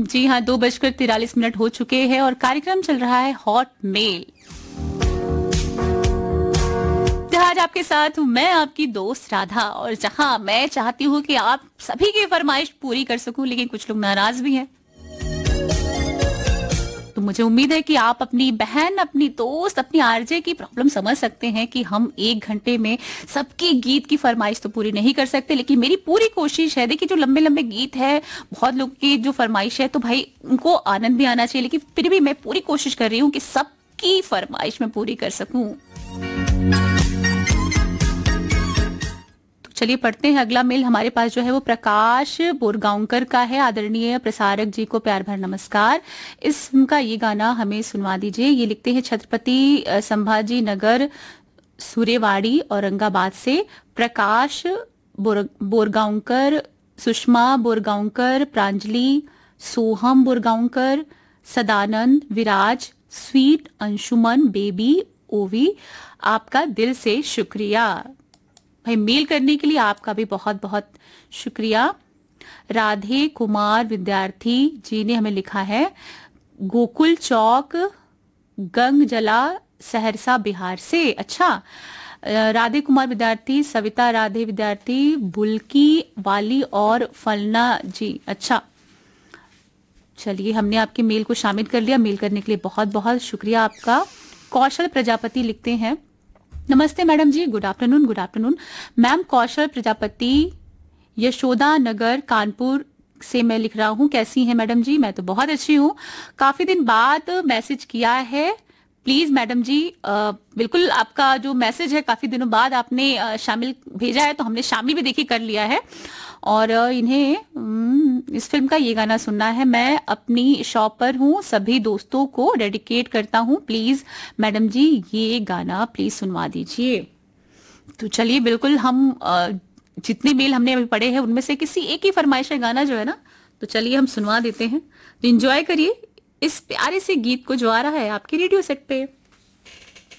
जी हाँ, 2:43 हो चुके हैं और कार्यक्रम चल रहा है हॉट मेल। तो आज आपके साथ हूँ मैं, आपकी दोस्त राधा, और जहाँ मैं चाहती हूँ कि आप सभी की फरमाइश पूरी कर सकूं, लेकिन कुछ लोग नाराज भी हैं। तो मुझे उम्मीद है कि आप अपनी बहन, अपनी दोस्त, अपनी आरजे की प्रॉब्लम समझ सकते हैं कि हम 1 घंटे में सबकी गीत की फरमाइश तो पूरी नहीं कर सकते, लेकिन मेरी पूरी कोशिश है। देखिए, जो लंबे लंबे गीत है, बहुत लोगों की जो फरमाइश है, तो भाई उनको आनंद भी आना चाहिए, लेकिन फिर भी मैं पूरी कोशिश कर रही हूँ कि सबकी फरमाइश मैं पूरी कर सकूं। चलिए पढ़ते हैं अगला मेल। हमारे पास जो है वो प्रकाश बोरगांवकर का है। आदरणीय प्रसारक जी को प्यार भर नमस्कार। इस फिल्म का ये गाना हमें सुनवा दीजिए। ये लिखते हैं छत्रपति संभाजी नगर, सूर्यवाड़ी, औरंगाबाद से प्रकाश बोरगांवकर, सुषमा बोरगांवकर, प्रांजलि, सोहम बोरगांवकर, सदानंद, विराज, स्वीट, अंशुमन, बेबी, ओवी, आपका दिल से शुक्रिया। भाई, मेल करने के लिए आपका भी बहुत बहुत शुक्रिया। राधे कुमार विद्यार्थी जी ने हमें लिखा है गोकुल चौक, गंगजला, सहरसा, बिहार से। अच्छा, राधे कुमार विद्यार्थी, सविता राधे विद्यार्थी, बुल्की वाली और फलना जी। अच्छा, चलिए हमने आपके मेल को शामिल कर लिया। मेल करने के लिए बहुत बहुत शुक्रिया आपका। कौशल प्रजापति लिखते हैं, नमस्ते मैडम जी, good afternoon. Good afternoon ma'am, कौशल प्रजापति, यशोदा नगर, कानपुर से मैं लिख रहा हूँ। कैसी हैं मैडम जी? मैं तो बहुत अच्छी हूँ। काफी दिन बाद मैसेज किया है। प्लीज मैडम जी, बिल्कुल आपका जो मैसेज है काफी दिनों बाद आपने शामिल भेजा है, तो हमने शामिल भी देखी कर लिया है। और इन्हें इस फिल्म का ये गाना सुनना है। मैं अपनी शॉप पर हूँ, सभी दोस्तों को डेडिकेट करता हूँ। प्लीज मैडम जी, ये गाना प्लीज सुनवा दीजिए। तो चलिए, बिल्कुल हम जितने मेल हमने अभी पढ़े हैं उनमें से किसी एक ही फरमाइश का गाना जो है ना, तो चलिए हम सुनवा देते हैं। तो एंजॉय करिए इस प्यारे से गीत को जो आ रहा है आपके रेडियो सेट पे।